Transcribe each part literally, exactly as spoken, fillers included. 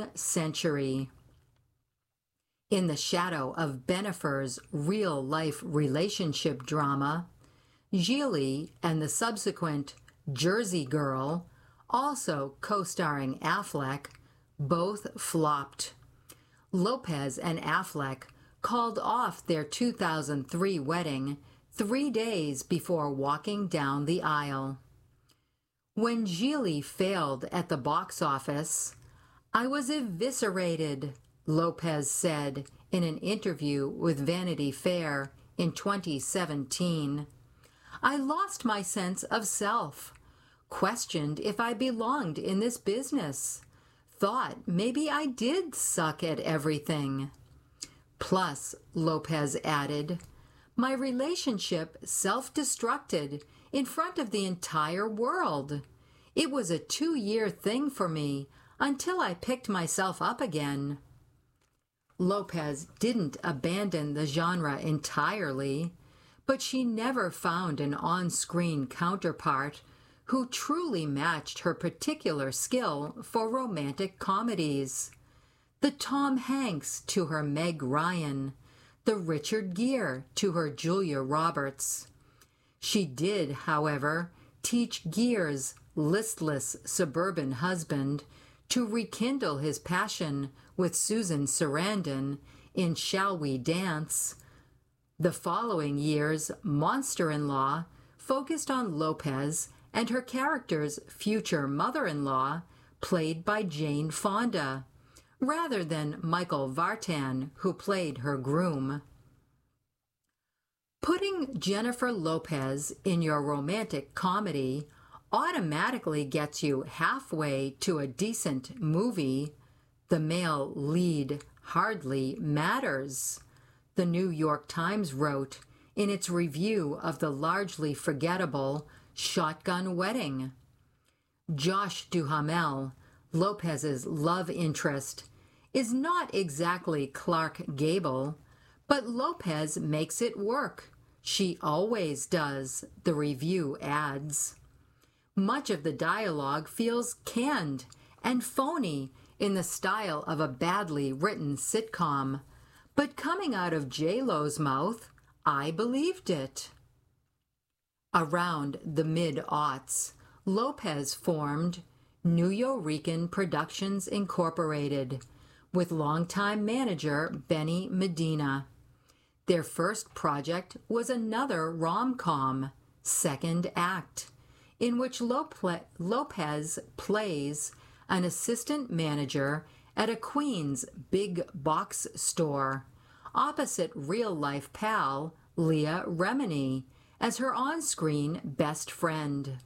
Century. In the shadow of Bennifer's real-life relationship drama, Gigli and the subsequent Jersey Girl, also co-starring Affleck, both flopped. Lopez and Affleck called off their two thousand three wedding three days before walking down the aisle. When Gigli failed at the box office, "I was eviscerated," Lopez said in an interview with Vanity Fair in twenty seventeen. "I lost my sense of self, questioned if I belonged in this business, thought maybe I did suck at everything." Plus, Lopez added, "My relationship self-destructed in front of the entire world. It was a two-year thing for me until I picked myself up again." Lopez didn't abandon the genre entirely, but she never found an on-screen counterpart who truly matched her particular skill for romantic comedies. The Tom Hanks to her Meg Ryan, the Richard Gere to her Julia Roberts. She did, however, teach Gere's listless suburban husband to rekindle his passion with Susan Sarandon in Shall We Dance. The following year's Monster-in-Law focused on Lopez and her character's future mother-in-law, played by Jane Fonda, rather than Michael Vartan, who played her groom. Putting Jennifer Lopez in your romantic comedy automatically gets you halfway to a decent movie. The male lead hardly matters, the New York Times wrote in its review of the largely forgettable Shotgun Wedding. Josh Duhamel, Lopez's love interest, is not exactly Clark Gable, but Lopez makes it work. She always does, the review adds. Much of the dialogue feels canned and phony in the style of a badly written sitcom, but coming out of J-Lo's mouth, I believed it. Around the mid-aughts, Lopez formed Nuyorican Productions Incorporated with longtime manager Benny Medina. Their first project was another rom-com, Second Act, in which Lope- Lopez plays an assistant manager at a Queens big box store, opposite real-life pal Leah Remini as her on-screen best friend.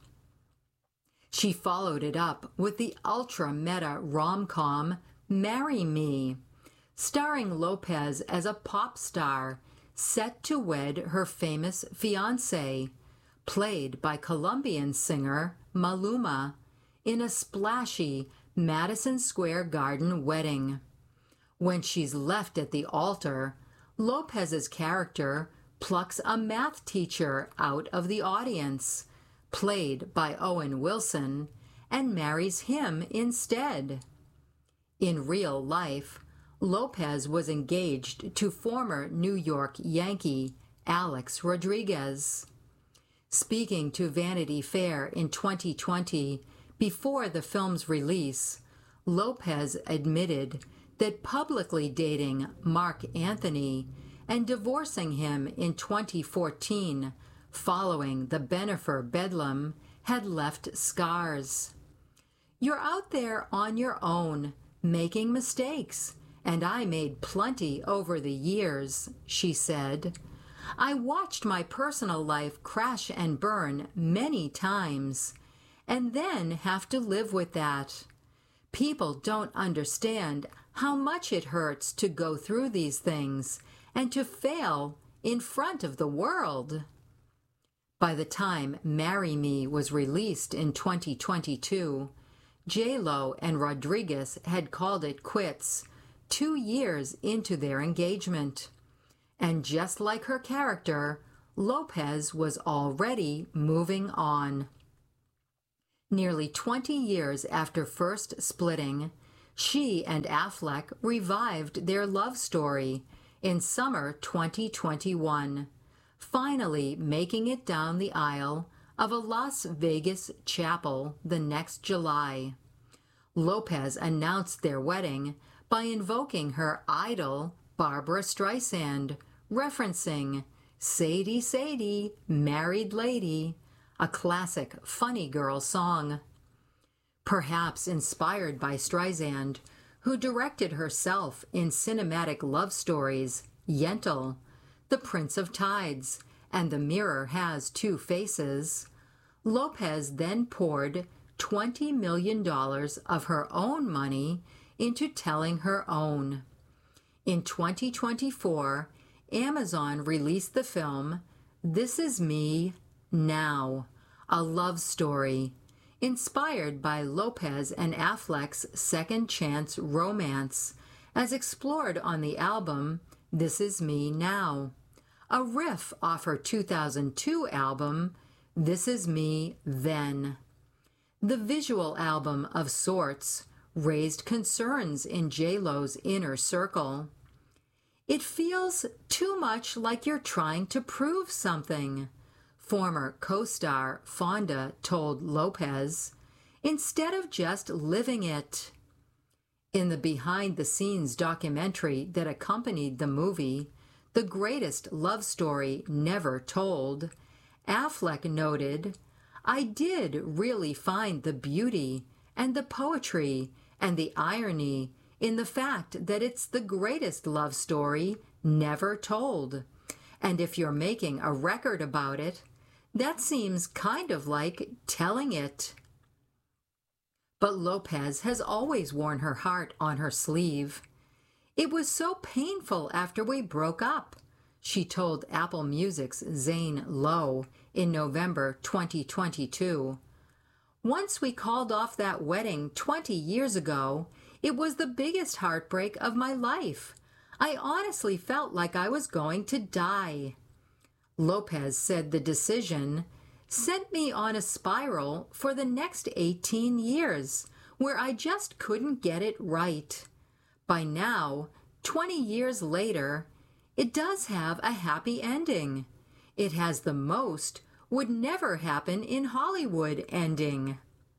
She followed it up with the ultra-meta rom-com Marry Me, starring Lopez as a pop star set to wed her famous fiancé, played by Colombian singer Maluma, in a splashy Madison Square Garden wedding. When she's left at the altar, Lopez's character plucks a math teacher out of the audience, played by Owen Wilson, and marries him instead. In real life, Lopez was engaged to former New York Yankee Alex Rodriguez. Speaking to Vanity Fair in twenty twenty, before the film's release, Lopez admitted that publicly dating Mark Anthony and divorcing him in twenty fourteen following the Bennifer Bedlam had left scars. "You're out there on your own, making mistakes, and I made plenty over the years," she said. "I watched my personal life crash and burn many times, and then have to live with that. People don't understand how much it hurts to go through these things and to fail in front of the world." By the time Marry Me was released in twenty twenty-two, J-Lo and Rodriguez had called it quits two years into their engagement. And just like her character, Lopez was already moving on. Nearly twenty years after first splitting, She and Affleck revived their love story in summer twenty twenty-one, finally making it down the aisle of a Las Vegas chapel the next July. Lopez announced their wedding by invoking her idol, Barbra Streisand, referencing Sadie Sadie, Married Lady, a classic funny girl song. Perhaps inspired by Streisand, who directed herself in cinematic love stories Yentl, The Prince of Tides, and The Mirror Has Two Faces, Lopez then poured twenty million dollars of her own money into telling her own. In twenty twenty-four, Amazon released the film This Is Me Now, a love story, inspired by Lopez and Affleck's second chance romance, as explored on the album This Is Me Now, a riff off her two thousand two album This Is Me Then. The visual album of sorts raised concerns in J-Lo's inner circle. It feels too much like you're trying to prove something, former co-star Fonda told Lopez, instead of just living it. In the behind-the-scenes documentary that accompanied the movie, The Greatest Love Story Never Told, Affleck noted, "I did really find the beauty and the poetry and the irony in the fact that it's the greatest love story never told. And if you're making a record about it, that seems kind of like telling it." But Lopez has always worn her heart on her sleeve. "It was so painful after we broke up," she told Apple Music's Zane Lowe in November twenty twenty-two. "Once we called off that wedding twenty years ago, it was the biggest heartbreak of my life. I honestly felt like I was going to die." Lopez said the decision sent me on a spiral for the next eighteen years, where I just couldn't get it right. By now, twenty years later, it does have a happy ending. It has the most would never happen in Hollywood ending.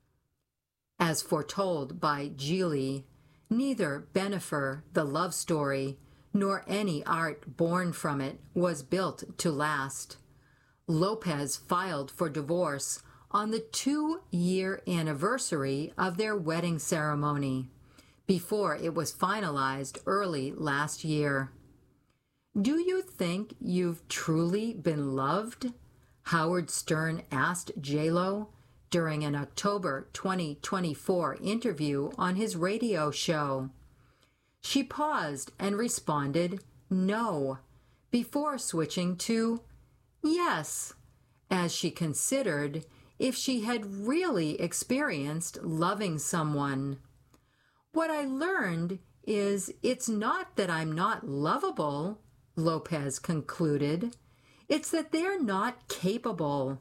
As foretold by Geely, neither Bennifer, the love story, nor any art born from it was built to last. Lopez filed for divorce on the two-year anniversary of their wedding ceremony, before it was finalized early last year. "Do you think you've truly been loved?" Howard Stern asked J-Lo during an October twenty twenty-four interview on his radio show. She paused and responded, "No," before switching to "yes," as she considered if she had really experienced loving someone. "What I learned is it's not that I'm not lovable," Lopez concluded. "It's that they're not capable."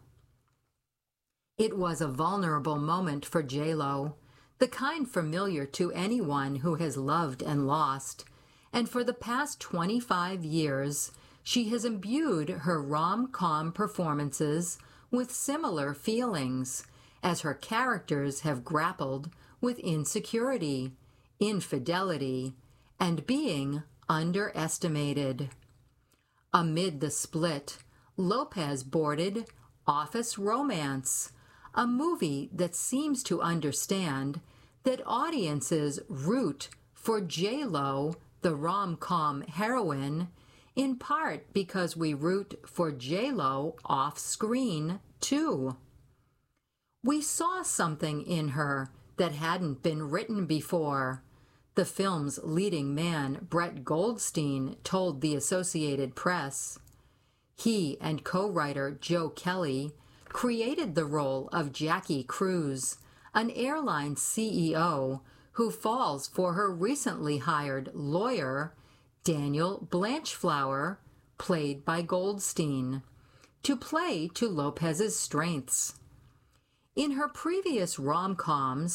It was a vulnerable moment for J-Lo, the kind familiar to anyone who has loved and lost, and for the past twenty-five years, she has imbued her rom-com performances with similar feelings, as her characters have grappled with insecurity, infidelity, and being underestimated. Amid the split, Lopez boarded Office Romance, a movie that seems to understand that audiences root for J-Lo, the rom-com heroine, in part because we root for J-Lo off-screen, too. "We saw something in her that hadn't been written before," the film's leading man, Brett Goldstein, told the Associated Press. He and co-writer Joe Kelly created the role of Jackie Cruz, an airline C E O who falls for her recently hired lawyer, Daniel Blanchflower, played by Goldstein, to play to Lopez's strengths. In her previous rom-coms,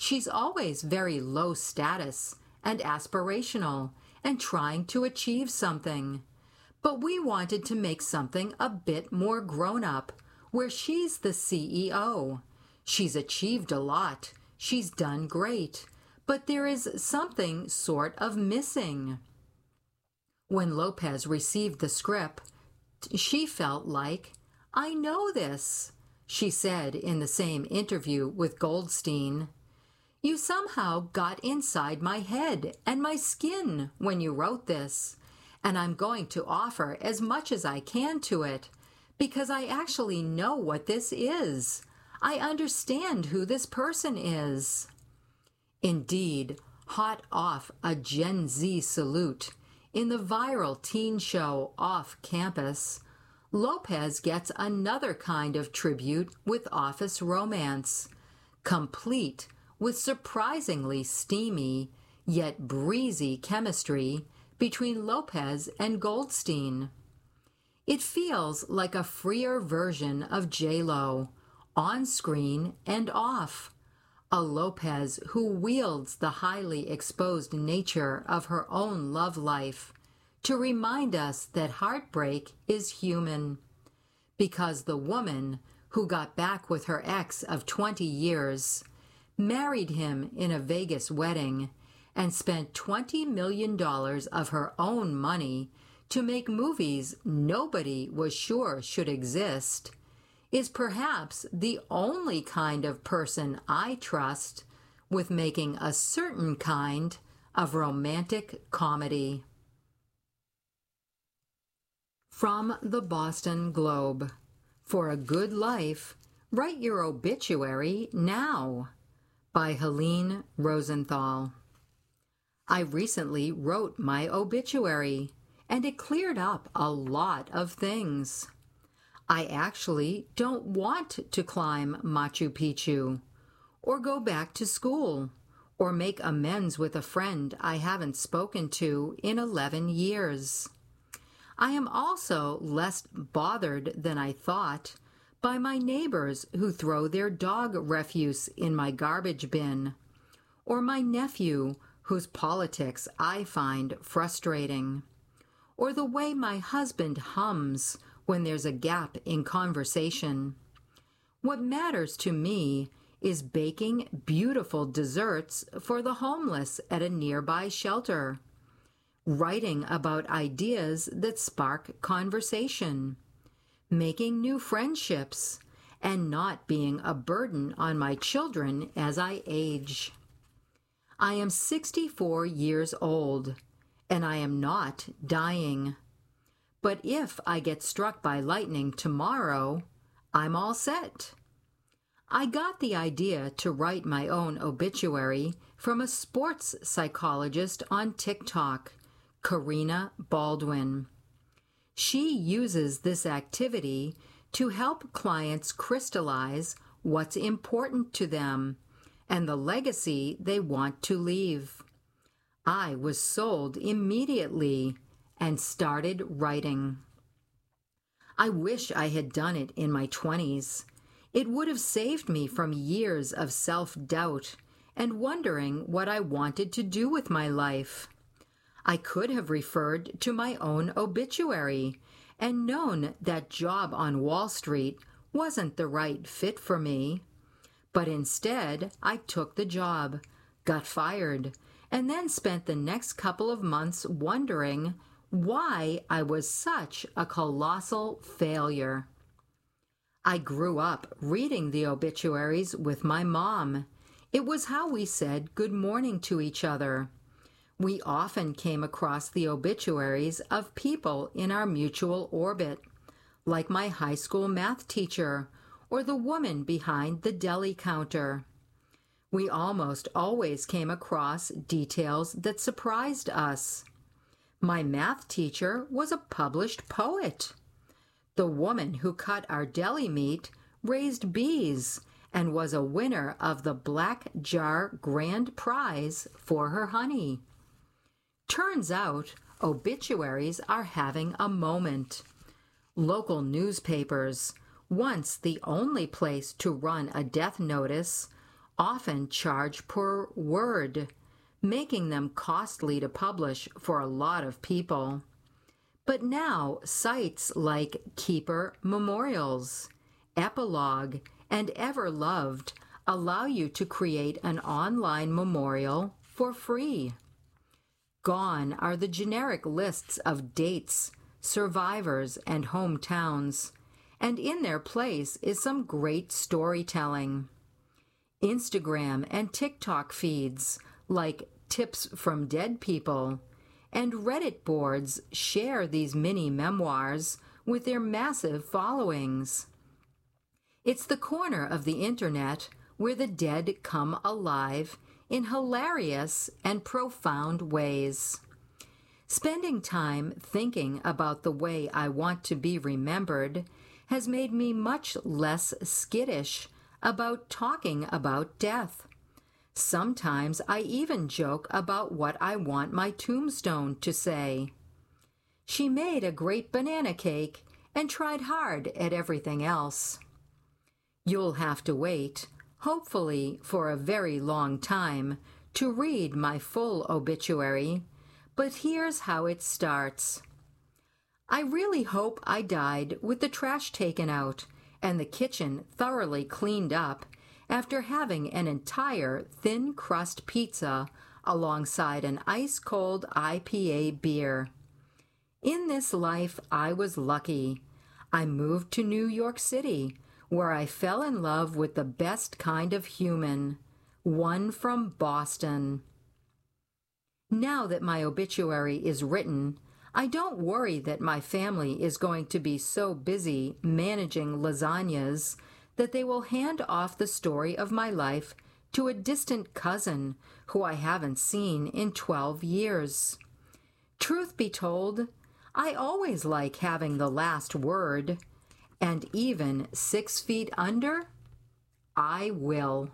She's always very low status and aspirational and trying to achieve something. But we wanted to make something a bit more grown-up, where she's the C E O. She's achieved a lot. She's done great. But there is something sort of missing. When Lopez received the script, she felt like, "I know this," she said in the same interview with Goldstein. "You somehow got inside my head and my skin when you wrote this, and I'm going to offer as much as I can to it, because I actually know what this is. I understand who this person is." Indeed, hot off a Gen Z salute in the viral teen show Off Campus, Lopez gets another kind of tribute with Office Romance, complete with surprisingly steamy yet breezy chemistry between Lopez and Goldstein. It feels like a freer version of J-Lo, on screen and off, a Lopez who wields the highly exposed nature of her own love life to remind us that heartbreak is human, because the woman who got back with her ex of twenty years, married him in a Vegas wedding, and spent twenty million dollars of her own money to make movies nobody was sure should exist, is perhaps the only kind of person I trust with making a certain kind of romantic comedy. From the Boston Globe. For a good life, write your obituary now, by Helene Rosenthal. I recently wrote my obituary, and it cleared up a lot of things. I actually don't want to climb Machu Picchu, or go back to school, or make amends with a friend I haven't spoken to in eleven years. I am also less bothered than I thought by my neighbors who throw their dog refuse in my garbage bin, or my nephew whose politics I find frustrating, or the way my husband hums when there's a gap in conversation. What matters to me is baking beautiful desserts for the homeless at a nearby shelter, writing about ideas that spark conversation, making new friendships, and not being a burden on my children as I age. I am sixty-four years old, and I am not dying. But if I get struck by lightning tomorrow, I'm all set. I got the idea to write my own obituary from a sports psychologist on TikTok, Karina Baldwin. She uses this activity to help clients crystallize what's important to them and the legacy they want to leave. I was sold immediately and started writing. I wish I had done it in my twenties. It would have saved me from years of self-doubt and wondering what I wanted to do with my life. I could have referred to my own obituary and known that job on Wall Street wasn't the right fit for me. But instead, I took the job, got fired, and then spent the next couple of months wondering why I was such a colossal failure. I grew up reading the obituaries with my mom. It was how we said good morning to each other. We often came across the obituaries of people in our mutual orbit, like my high school math teacher or the woman behind the deli counter. We almost always came across details that surprised us. My math teacher was a published poet. The woman who cut our deli meat raised bees and was a winner of the Black Jar Grand Prize for her honey. Turns out, obituaries are having a moment. Local newspapers, once the only place to run a death notice, often charge per word, making them costly to publish for a lot of people. But now sites like Keeper Memorials, Epilogue, and Everloved allow you to create an online memorial for free. Gone are the generic lists of dates, survivors, and hometowns, and in their place is some great storytelling. Instagram and TikTok feeds like Tips from Dead People and Reddit boards share these mini memoirs with their massive followings. It's the corner of the internet where the dead come alive in hilarious and profound ways. Spending time thinking about the way I want to be remembered has made me much less skittish about talking about death. Sometimes I even joke about what I want my tombstone to say. She made a great banana cake and tried hard at everything else. You'll have to wait, hopefully for a very long time, to read my full obituary, but here's how it starts. I really hope I died with the trash taken out and the kitchen thoroughly cleaned up after having an entire thin crust pizza alongside an ice-cold I P A beer. In this life, I was lucky. I moved to New York City, where I fell in love with the best kind of human, one from Boston. Now that my obituary is written, I don't worry that my family is going to be so busy managing lasagnas that they will hand off the story of my life to a distant cousin who I haven't seen in twelve years. Truth be told, I always like having the last word, and even six feet under, I will.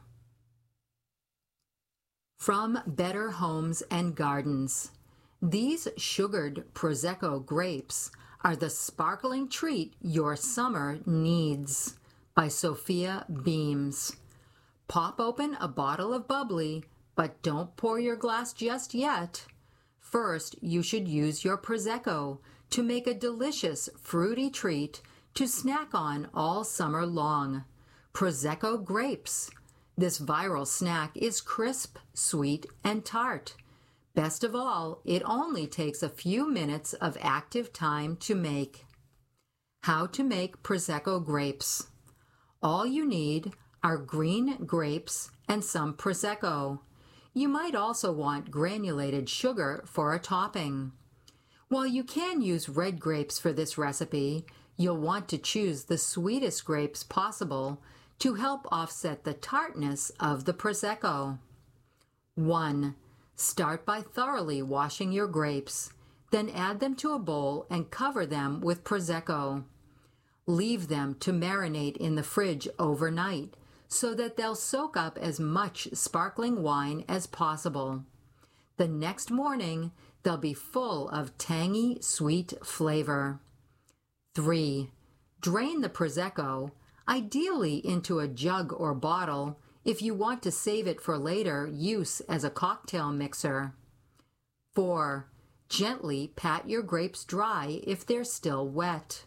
From Better Homes and Gardens. These sugared Prosecco grapes are the sparkling treat your summer needs. By Sophia Beams. Pop open a bottle of bubbly, but don't pour your glass just yet. First, you should use your Prosecco to make a delicious fruity treat to snack on all summer long. Prosecco grapes. This viral snack is crisp, sweet, and tart. Best of all, it only takes a few minutes of active time to make. How to make Prosecco grapes. All you need are green grapes and some Prosecco. You might also want granulated sugar for a topping. While you can use red grapes for this recipe, you'll want to choose the sweetest grapes possible to help offset the tartness of the Prosecco. one. Start by thoroughly washing your grapes, then add them to a bowl and cover them with Prosecco. Leave them to marinate in the fridge overnight so that they'll soak up as much sparkling wine as possible. The next morning, they'll be full of tangy, sweet flavor. three. Drain the Prosecco, ideally into a jug or bottle, if you want to save it for later use as a cocktail mixer. four. Gently pat your grapes dry if they're still wet.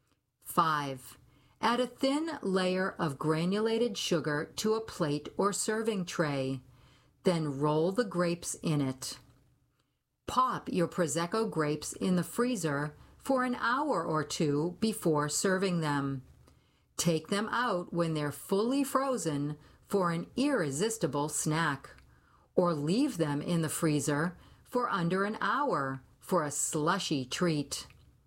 five. Add a thin layer of granulated sugar to a plate or serving tray. Then roll the grapes in it. Pop your Prosecco grapes in the freezer for an hour or two before serving them. Take them out when they're fully frozen for an irresistible snack, or leave them in the freezer for under an hour for a slushy treat.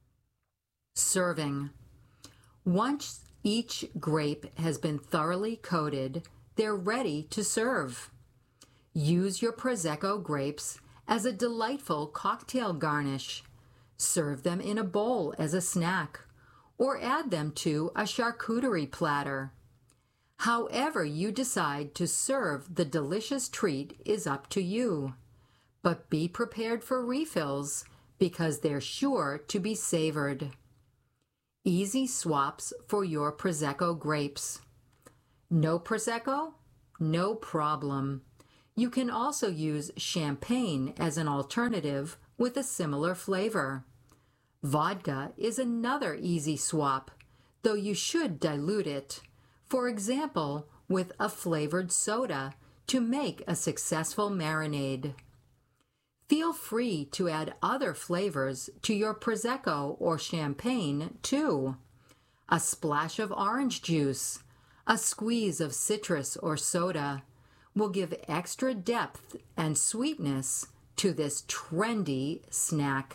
Serving. Once each grape has been thoroughly coated, they're ready to serve. Use your Prosecco grapes as a delightful cocktail garnish. Serve them in a bowl as a snack, or add them to a charcuterie platter. However you decide to serve the delicious treat is up to you, but be prepared for refills because they're sure to be savored. Easy swaps for your Prosecco grapes. No Prosecco? no problem. You can also use champagne as an alternative with a similar flavor. Vodka is another easy swap, though you should dilute it, for example, with a flavored soda to make a successful marinade. Feel free to add other flavors to your Prosecco or champagne, too. A splash of orange juice, a squeeze of citrus or soda will give extra depth and sweetness to this trendy snack.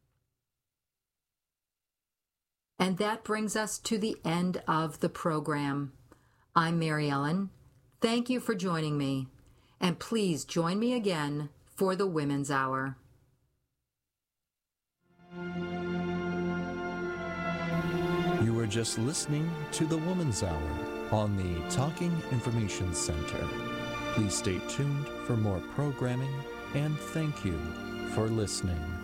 And that brings us to the end of the program. I'm Mary Ellen. Thank you for joining me, and please join me again for the Women's Hour. You were just listening to the Woman's Hour on the Talking Information Center. Please stay tuned for more programming, and thank you for listening.